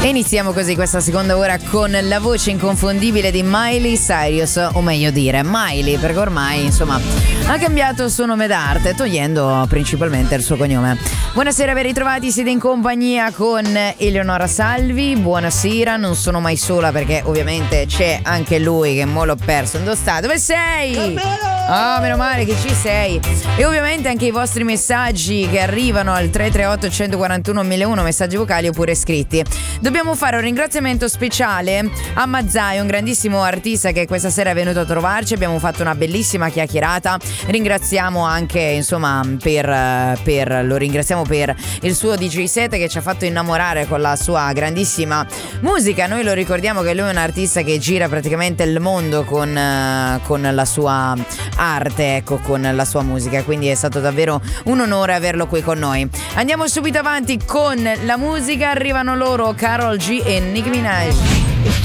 E iniziamo così questa seconda ora con la voce inconfondibile di Miley Cyrus, o meglio dire Miley, perché ormai insomma ha cambiato il suo nome d'arte, togliendo principalmente il suo cognome. Buonasera, ben ritrovati, siete in compagnia con Eleonora Salvi. Buonasera, non sono mai sola perché ovviamente c'è anche lui che mo l'ho perso. Dove sta? Dove sei? Ah, meno male che ci sei. E ovviamente anche i vostri messaggi che arrivano al 338 141 1001, messaggi vocali oppure scritti. Dobbiamo fare un ringraziamento speciale a Mazzai, un grandissimo artista che questa sera è venuto a trovarci. Abbiamo fatto una bellissima chiacchierata. Ringraziamo anche, insomma, lo ringraziamo per il suo DJ set che ci ha fatto innamorare con la sua grandissima musica. Noi lo ricordiamo che lui è un artista che gira praticamente il mondo con la sua arte, ecco, con la sua musica, quindi è stato davvero un onore averlo qui con noi. Andiamo subito avanti con la musica, arrivano loro Karol G e Nicki Minaj.